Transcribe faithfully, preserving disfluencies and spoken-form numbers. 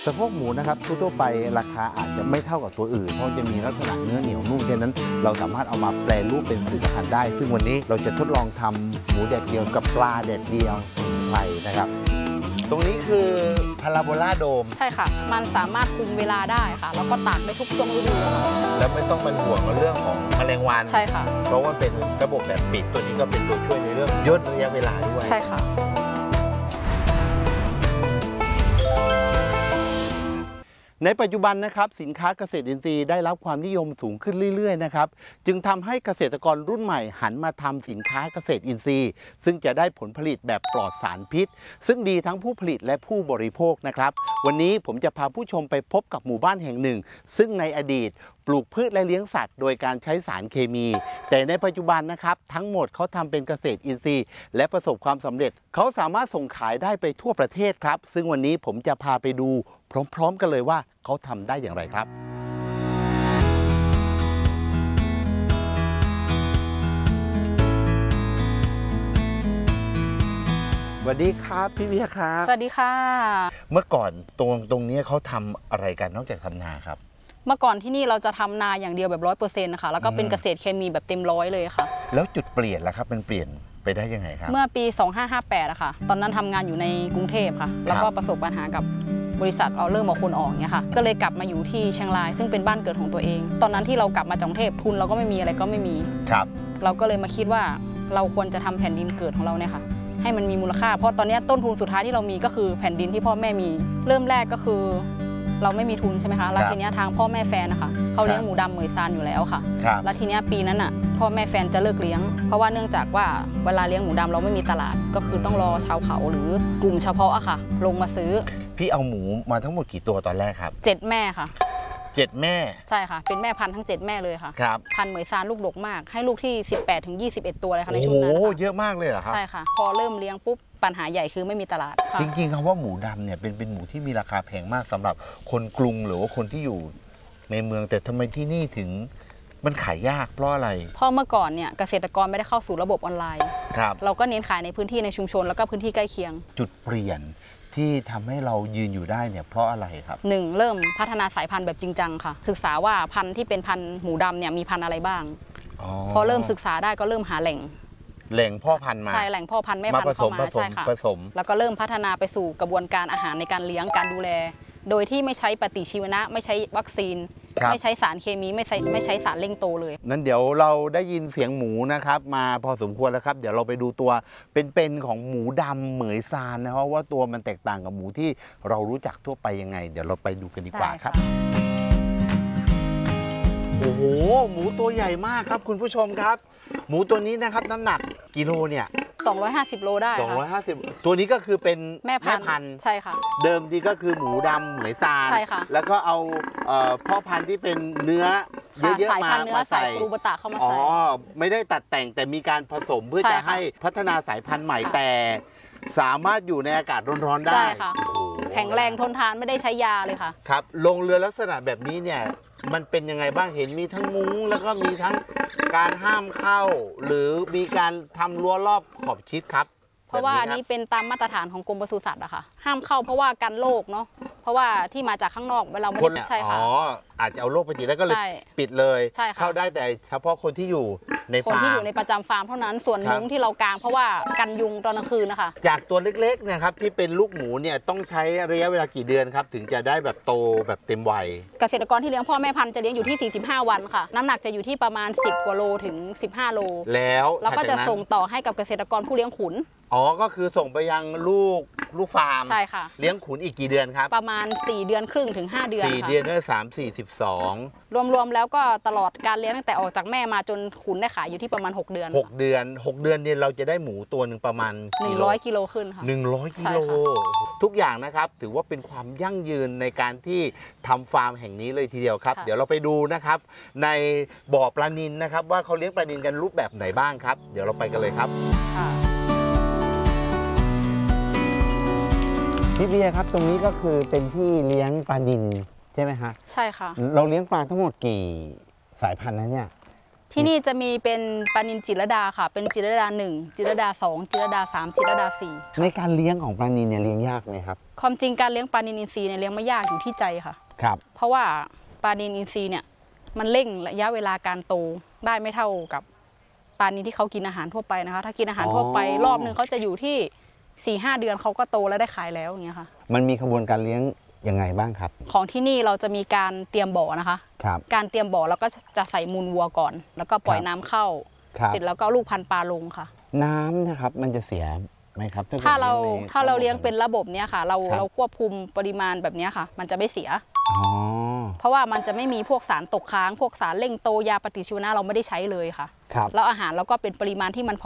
สะโพกหมูนะครับทั่วๆไปราคาอาจจะไม่เท่ากับตัวอื่นเพราะจะมีลักษณะเนื้อเหนียวนุ่มฉะนั้นเราสามารถเอามาแปรรูปเป็นผลิตภัณฑ์ได้ซึ่งวันนี้เราจะทดลองทำหมูแดดเดียวกับปลาแดดเดียวสมุนไพรนะครับตรงนี้คือพาราโบลาโดมใช่ค่ะมันสามารถคุมเวลาได้ค่ะแล้วก็ตากได้ทุกช่วงฤดูแล้วไม่ต้องเป็นห่วงเรื่องของแมลงวันใช่ค่ะเพราะว่าเป็นระบบแบบปิดตัวนี้ก็เป็นตัวช่วยในเรื่องย่นระยะเวลาด้วยใช่ค่ะในปัจจุบันนะครับสินค้าเกษตรอินทรีย์ได้รับความนิยมสูงขึ้นเรื่อยๆนะครับจึงทำให้เกษตรกรรุ่นใหม่หันมาทำสินค้าเกษตรอินทรีย์ซึ่งจะได้ผลผลิตแบบปลอดสารพิษซึ่งดีทั้งผู้ผลิตและผู้บริโภคนะครับวันนี้ผมจะพาผู้ชมไปพบกับหมู่บ้านแห่งหนึ่งซึ่งในอดีตปลูกพืชและเลี้ยงสัตว์โดยการใช้สารเคมีแต่ในปัจจุบันนะครับทั้งหมดเขาทำเป็นเกษตรอินทรีย์และประสบความสำเร็จเขาสามารถส่งขายได้ไปทั่วประเทศครับซึ่งวันนี้ผมจะพาไปดูพร้อมๆกันเลยว่าเขาทำได้อย่างไรครับสวัสดีครับพี่เวียครับสวัสดีค่ะเมื่อก่อนตรงตรงนี้เขาทำอะไรกันนอกจากทำนาครับเมื่อก่อนที่นี่เราจะทำนาอย่างเดียวแบบร้อยเปอร์เซ็นต์นะคะแล้วก็เป็นเกษตรเคมีแบบเต็มร้อยเลยค่ะแล้วจุดเปลี่ยนล่ะครับมันเปลี่ยนไปได้ยังไงครับเมื่อปีสองพันห้าร้อยห้าสิบแปดอะค่ะตอนนั้นทำงานอยู่ในกรุงเทพค่ะแล้วก็ประสบปัญหากับบริษัทเราเริ่มเอาคนออกเนี่ยค่ะก็เลยกลับมาอยู่ที่เชียงรายซึ่งเป็นบ้านเกิดของตัวเองตอนนั้นที่เรากลับมาจากกรุงเทพทุนเราก็ไม่มีอะไรก็ไม่มีครับเราก็เลยมาคิดว่าเราควรจะทำแผ่นดินเกิดของเราเนี่ยค่ะให้มันมีมูลค่าเพราะตอนนี้ต้นทุนสุดท้ายที่เรามีก็คือแผ่นดินที่พ่อแม่มีเริ่มแรกก็คือเราไม่มีทุนใช่ไหมคะแล้วทีนี้ทางพ่อแม่แฟนนะคะเขาเลี้ยงหมูดำเหมยซานอยู่แล้วค่ะแล้วทีนี้ปีนั้นอ่ะพ่อแม่แฟนจะเลิกเลี้ยงเพราะว่าเนื่องจากว่าเวลาเลี้ยงหมูดำเราไม่มีตลาดก็คือต้องรอชาวเขาหรือกลุ่มเฉพาะอะค่ะลงมาซื้อพี่เอาหมูมาทั้งหมดกี่ตัวตอนแรกครับเจ็ดแม่ค่ะเจ็ดแม่ใช่ค่ะเป็นแม่พันธุ์ทั้งเจ็ดแม่เลยค่ะครับพันธุ์เหมยซานลูกดกมากให้ลูกที่สิบแปดถึงยี่สิบเอ็ดตัวเลยค่ะในช่วงนั้นโอ้เยอะมากเลยเหรอครับใช่ค่ะพอเริ่มเลี้ยงปุ๊บปัญหาใหญ่คือไม่มีตลาดจริงๆคำว่าหมูดำเนี่ยเป็นเป็นหมูที่มีราคาแพงมากสำหรับคนกรุงหรือว่าคนที่อยู่ในเมืองแต่ทำไมที่นี่ถึงมันขายยากเพราะอะไรเพราะเมื่อก่อนเนี่ยเกษตรกรไม่ได้เข้าสู่ระบบออนไลน์ครับเราก็เน้นขายในพื้นที่ในชุมชนแล้วก็พื้นที่ใกล้เคียงจุดเปลี่ยนที่ทำให้เรายืนอยู่ได้เนี่ยเพราะอะไรครับหนึ่งเริ่มพัฒนาสายพันธุ์แบบจริงจังค่ะศึกษาว่าพันธุ์ที่เป็นพันธุ์หมูดำเนี่ยมีพันธุ์อะไรบ้างพอเริ่มศึกษาได้ก็เริ่มหาแหล่งแหล่งพ่อพันธุ์มาใช่แหล่งพ่อพันธุ์แม่พันธุ์เข้ามาใช่ค่ะแล้วก็เริ่มพัฒนาไปสู่กระบวนการอาหารในการเลี้ยงการดูแลโดยที่ไม่ใช้ปฏิชีวนะไม่ใช้วัคซีนไม่ใช้สารเคมีไม่ใช้ไม่ใช้สารเร่งโตเลยงั้นเดี๋ยวเราได้ยินเสียงหมูนะครับมาพอสมควรแล้วครับเดี๋ยวเราไปดูตัวเป็นๆของหมูดำเหมยซานนะครับว่าตัวมันแตกต่างกับหมูที่เรารู้จักทั่วไปยังไงเดี๋ยวเราไปดูกันดีกว่าครับโอ้โหหมูตัวใหญ่มากครับคุณผู้ชมครับหมูตัวนี้นะครับน้ำหนักกิโลเนี่ยสองร้อยห้าสิบโลได้สองร้อยห้าสิบตัวนี้ก็คือเป็นแม่พันธุ์ใช่ค่ะเดิมทีก็คือหมูดำเหมยซานใช่ค่ะแล้วก็เอาพ่อพันธุ์ที่เป็นเนื้อเยอะๆมามาใส่กรูบตะเข้ามาใส่อ๋อไม่ได้ตัดแต่งแต่มีการผสมเพื่อจะให้พัฒนาสายพันธุ์ใหม่แต่สามารถอยู่ในอากาศร้อนๆได้แข็งแรงทนทานไม่ได้ใช้ยาเลยค่ะครับลงเรือลักษณะแบบนี้เนี่ยมันเป็นยังไงบ้างเห็นมีทั้งมุ้งแล้วก็มีทั้งการห้ามเข้าหรือมีการทำรั้วรอบขอบชิดครับเพราะว่าอันนี้เป็นตามมาตรฐานของกรมปศุสัตว์อะค่ะห้ามเข้าเพราะว่ากันโรคเนาะเพราะว่าที่มาจากข้างนอกเราไม่ได้ใช่ค่ะอ๋ออาจจะเอาโรคไปติดแล้วก็เลยปิดเลยเข้าได้แต่เฉพาะคนที่อยู่ในฟาร์มคนที่อยู่ในประจำฟาร์มเท่านั้นส่วนมุ้งที่เรากางเพราะว่ากันยุงตอนกลางคืนนะคะจากตัวเล็กๆนะครับที่เป็นลูกหมูเนี่ยต้องใช้ระยะเวลากี่เดือนครับถึงจะได้แบบโตแบบเต็มวัยเกษตรกรที่เลี้ยงพ่อแม่พันธุ์จะเลี้ยงอยู่ที่สี่สิบห้าวันค่ะน้ำหนักจะอยู่ที่ประมาณสิบกว่าโลถึงสิบห้าโลแล้วเราก็จะส่งต่อให้กับเกษตรกรผู้เลี้ยงขุนอ๋อก็คือส่งไปยังลูกลูกฟาร์มใช่ค่ะเลี้ยงขุนอีกกี่เดือนครับประมาณสี่เดือนครึ่งถึงห้าเดือนสี่เดือนได้สามสี่สิบสองรวมๆแล้วก็ตลอดการเลี้ยงตั้งแต่ออกจากแม่มาจนขุนได้ขายอยู่ที่ประมาณหกเดือนหกเดือนหกเดือนเนี่ยเราจะได้หมูตัวหนึ่งประมาณหนึ่งร้อยกิโลขึ้นค่ะหนึ่งร้อยกิโลทุกอย่างนะครับถือว่าเป็นความยั่งยืนในการที่ทำฟาร์มแห่งนี้เลยทีเดียวครับเดี๋ยวเราไปดูนะครับในบ่อปลานิลนะครับว่าเขาเลี้ยงปลานิลกันรูปแบบไหนบ้างครับเดี๋ยวเราไปกันเลยครับพี่เบียร์ครับตรงนี้ก็คือเป็นที่เลี้ยงปลานิลใช่ไหมฮะใช่ค่ะเราเลี้ยงปลาทั้งหมดกี่สายพันธุ์นะเนี่ยที่นี่จะมีเป็นปลานิลจิตรลดาค่ะเป็นจิตรลดาหนึ่งจิตรลดาสองจิตรลดาสามจิตรลดาสี่ในการเลี้ยงของปลานิลเนี่ยเลี้ยงยากไหมครับความจริงการเลี้ยงปลานิลอินทรีย์เนี่ยเลี้ยงไม่ยากอยู่ที่ใจค่ะครับเพราะว่าปลานิลอินทรีย์เนี่ยมันเร่งระยะเวลาการโตได้ไม่เท่ากับปลานิลที่เขากินอาหารทั่วไปนะคะถ้ากินอาหารทั่วไปรอบนึงเขาจะอยู่ที่ สี่ห้า เดือนเขาก็โตแล้วได้ขายแล้วอย่างเงี้ยค่ะมันมีกระบวนการเลี้ยงยังไงบ้างครับของที่นี่เราจะมีการเตรียมบ่อนะคะครับการเตรียมบ่อเราก็จะใส่มูลวัวก่อน แล้วก็ปล่อยครับน้ำเข้าครับเสร็จแล้วก็ลูกพันธุ์ปลาลงค่ะน้ำนะครับมันจะเสียไหมครับถ้าเรากิดลี้ยงในถ้าเราเลี้ยงเป็นระบบเนี้ยค่ะ เราครับเราควบคุมปริมาณแบบเนี้ยค่ะ มันจะไม่เสียอ๋อเพราะว่ามันจะไม่มีพวกสารตกค้าง พวกสารเร่งโตยาปฏิชีวนะเราไม่ได้ใช้เลยค่ะครับแล้วอาหารเราก็เป็นปริมาณที่มัน